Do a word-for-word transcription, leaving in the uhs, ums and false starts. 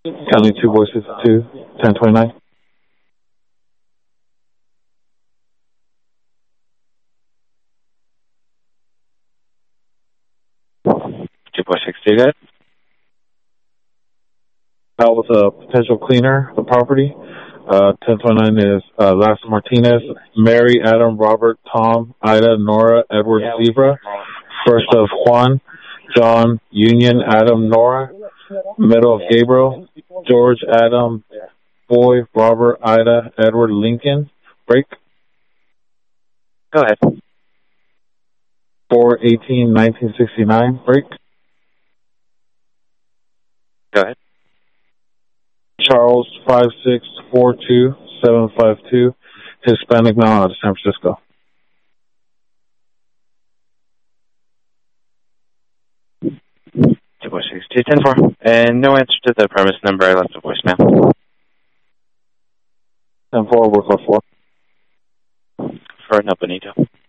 County two voices two, ten twenty-nine. two four six two, good. Out with a potential cleaner, the property. Uh, ten twenty-nine is uh, Lassa Martinez, Mary, Adam, Robert, Tom, Ida, Nora, Edward, Zebra. First of Juan, John, Union, Adam, Nora. Middle of Gabriel, George, Adam, Boy, Robert, Ida, Edward, Lincoln. Break. Go ahead. four eighteen nineteen sixty-nine. Break. Go ahead. Charles, five six four two seven five two, Hispanic male out of San Francisco. two four six two ten four. And no answer to the premise number. I left a voicemail. ten four, work on four. For no Benito.